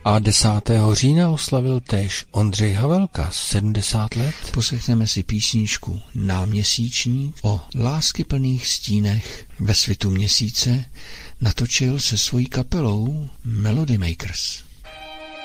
A 10. října oslavil též Ondřej Havelka 70 let. Poslechneme si písničku Náměsíčník o láskyplných stínech ve svitu měsíce natočil se svojí kapelou Melody Makers.